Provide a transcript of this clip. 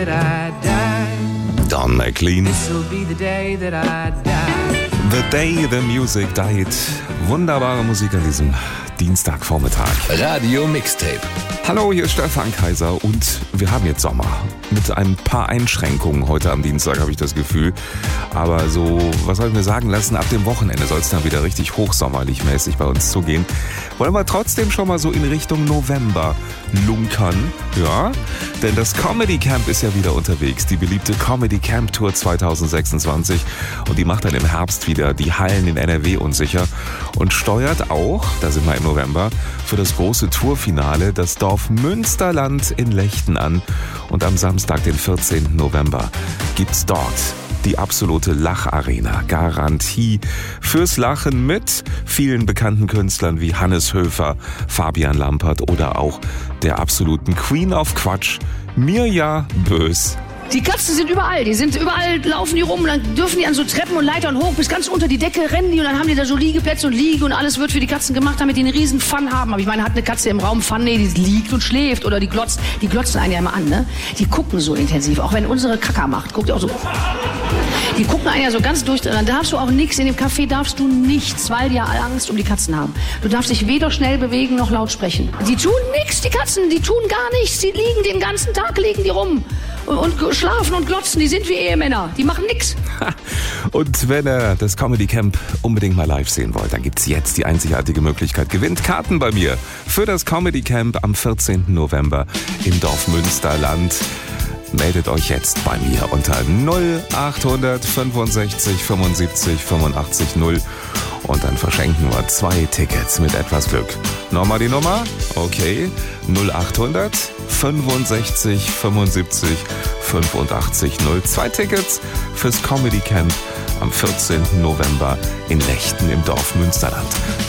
Don McLean. The Day the Music Died. Wunderbare Musik an diesem Dienstagvormittag. Radio Mixtape. Hallo, hier ist Stefan Kaiser und wir haben jetzt Sommer. Mit ein paar Einschränkungen heute am Dienstag, habe ich das Gefühl. Aber so, was soll ich mir sagen lassen, ab dem Wochenende soll es dann wieder richtig hochsommerlich mäßig bei uns zugehen. Wollen wir trotzdem schon mal so in Richtung November lunkern, ja? Denn das Comedy Camp ist ja wieder unterwegs, die beliebte Comedy Camp Tour 2026. Und die macht dann im Herbst wieder die Hallen in NRW unsicher und steuert auch, da sind wir im November, für das große Tourfinale das Dorf Münsterland in Lechten an. Und am Samstag, den 14. November, gibt's dort die absolute Lacharena. Garantie fürs Lachen mit vielen bekannten Künstlern wie Hannes Höfer, Fabian Lampert oder auch der absoluten Queen of Quatsch, Mirja Bös. Die Katzen sind überall, laufen die rum, dann dürfen die an so Treppen und Leitern hoch, bis ganz unter die Decke rennen die und dann haben die da so Liegeplätze und Liege und alles wird für die Katzen gemacht, damit die einen riesen Fun haben. Aber ich meine, hat eine Katze im Raum Fun? Nee, die liegt und schläft oder die glotzen einen ja immer an, ne? Die gucken so intensiv, auch wenn unsere Kacker macht, guckt ihr auch so. Die gucken einen ja so ganz durch, dann darfst du auch nichts, in dem Café darfst du nichts, weil die ja alle Angst um die Katzen haben. Du darfst dich weder schnell bewegen noch laut sprechen. Die tun nichts, die Katzen, die tun gar nichts, die liegen den ganzen Tag, liegen die rum. Und schlafen und glotzen, die sind wie Ehemänner, die machen nix. Und wenn ihr das Comedy Camp unbedingt mal live sehen wollt, dann gibt's jetzt die einzigartige Möglichkeit. Gewinnt Karten bei mir für das Comedy Camp am 14. November im Dorf Münsterland. Meldet euch jetzt bei mir unter 0800 65 75 85 0 und dann verschenken wir 2 Tickets mit etwas Glück. Nochmal die Nummer? Okay, 0800 65 75 85 0. 2 Tickets fürs Comedy Camp am 14. November in Lechten im Dorf Münsterland.